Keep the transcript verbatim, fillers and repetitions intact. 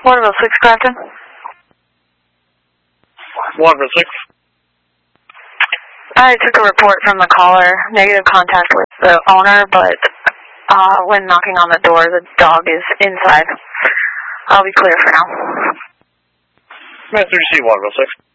Waterville six, Captain. Waterville six. I took a report from the caller, negative contact with the owner, but uh, when knocking on the door, the dog is inside. I'll be clear for now. Master, you see Waterville six.